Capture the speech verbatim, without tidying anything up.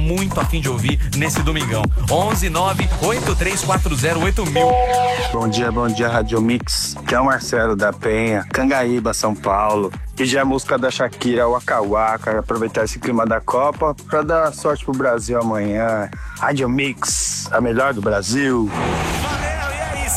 muito a fim de ouvir nesse domingão. onze nove oito três quatro zero oito mil. Bom dia, bom dia, Rádio Mix. Que é o Marcelo da Penha, Cangaíba, São Paulo. E já a música da Shakira, Waka Waka. Aproveitar esse clima da Copa pra dar sorte pro Brasil amanhã. Rádio Mix, a melhor do Brasil.